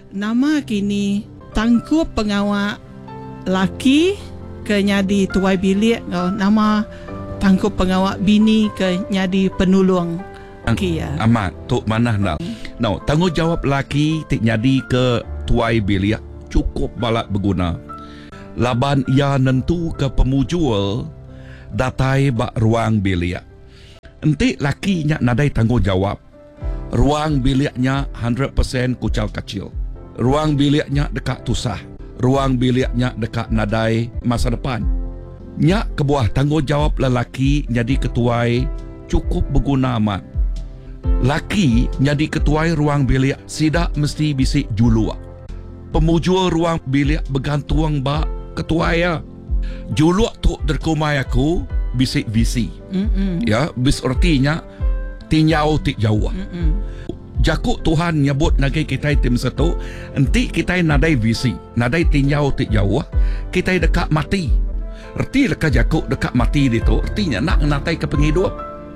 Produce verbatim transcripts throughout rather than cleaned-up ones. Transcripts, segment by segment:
Nama kini tangkup pengawal laki ke nyadi tuai bilik, nama tangkup pengawal bini ke nyadi penulung. Okay, ya. Amat tok manah nak. Now, tanggungjawab laki tik nyadi ke tuai bilik cukup balak berguna. Laban ia nentu ke pemujul datai bak ruang bilik. Entik laki nya nadai tanggungjawab. Ruang biliknya one hundred percent kucal kecil. Ruang biliknya dekat tusah. Ruang biliknya dekat nadai masa depan. Nya kebuah tanggungjawab lelaki jadi ketuai cukup berguna amat. Laki jadi ketuai ruang bilik sidak mesti bisik julua. Pemujul ruang bilik bergantung bak ketuai ya. Julua tu derkumai aku bisik visi. Mm-mm. Ya, bis artinya tinyau tik jauh. Mm-mm. Jakuk Tuhan nyebut nagai kita tim satu, enti kita nadai visi, nadai tinyau tik jauh, kita dekat mati. Erti dekat jakuk dekat mati itu, artinya nak natai ke penghidup.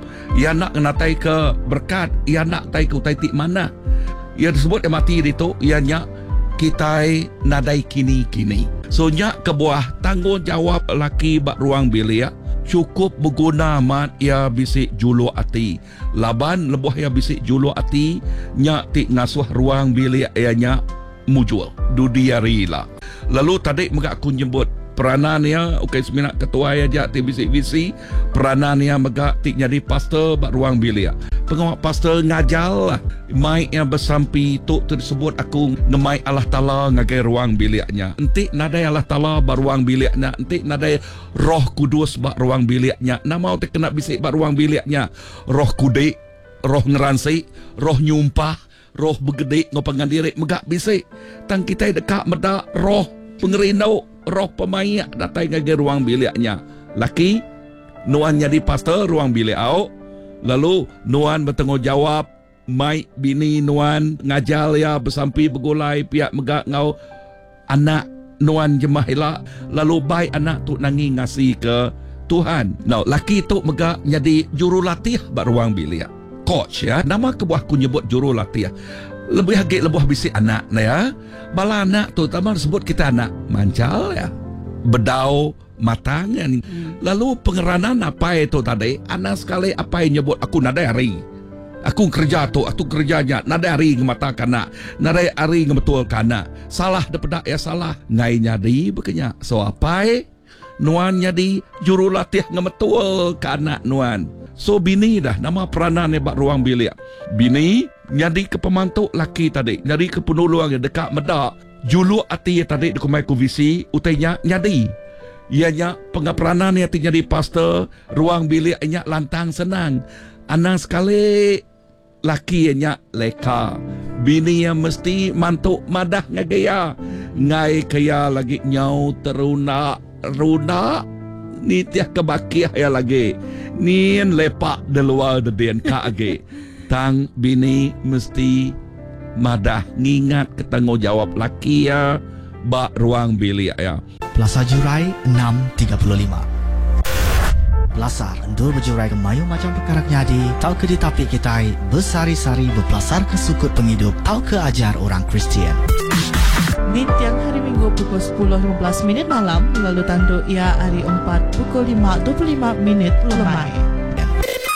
Ia nak natai ke berkat, ia nak tai ke utai tik mana. Ia disebut mati itu, ianya kita nadai kini-kini. So nyak kebuah tanggungjawab laki bak ruang bilik cukup berguna amat ia bisik julu ati. Laban lebuh ia bisik julu ati nyak tik ngasuh ruang bilik ianya mujul dudiari lah. Lalu tadi megak aku nyebut peranan ia okey seminat ketua aja tik bisik visi peranan ia megak tik jadi pastor bak ruang bilik. Pengawal pastor ngajal lah mai yang bersampi tu tersebut aku ngemai Allah Ta'ala ngagai ruang biliknya. Entik nadai Allah Ta'ala bar ruang biliknya. Entik nadai Roh Kudus bak ruang biliknya. Nama otak kena bisik bak ruang biliknya. Roh kudik, roh ngeransi, roh nyumpah, roh begede ngopangan diri megak bisik. Tang kita dekat medak roh pengerindau, roh pemayak datai ngagai ruang biliknya. Laki nuan jadi pastor ruang bilik au. Lalu nuan bertanggungjawab mai bini nuan ngajal ya bersampi bergulai pihak megak ngau anak nuan jemah elak. Lalu baik anak tu nangi ngasih ke Tuhan. Now laki tu megak jadi jurulatih bak ruang bilik. Coach ya. Nama kebuah ku nyebut jurulatih. Lebih agak lebih bisik anak nah ya. Bala anak tu tambah sebut kita anak mancal ya. Bedau matangan. Hmm. Lalu pengeranan apa itu tadi? Anak sekali apa yang nyebut aku nadai hari. Aku kerja tu, aku kerjanya nadai hari ngemata kana, nadai hari ngebetul kana. Salah daripada ya salah. Ngai nyadi bekenya. So apa? Nuan nyadi jurulatih ngebetul kana nuan. So bini dah nama peranan bak ruang bilik. Bini nyadi ke pemantuk laki tadi, nyadi ke penulung dekat medak. Julu ati tadi dikumai ku visi utainya nyadi. Ianya pengaperanan yang jadi pastor ruang bilik ianya lantang senang. Anang sekali laki ianya leka. Bini yang mesti mantuk madah ngagaya. Ngai kaya lagi nyau teruna runa ni tiah kebakiah ya lagi. Nien lepak de luar de den ka age. Tang bini mesti madah ngingat ketanggungjawab laki ya bak ruang bilik ya. Plaza Jurai enam tiga puluh lima. Pelasar endur berjurai ke mayu macam perkara nyadi. Tau ke ditapik kita bersari-sari berpelasar ke sukut penghidup. Tau ke ajar orang Kristian. Di tiang hari Minggu pukul sepuluh lima belas minit malam. Lalu tanduk ia hari empat pukul lima dua puluh lima minit lemai.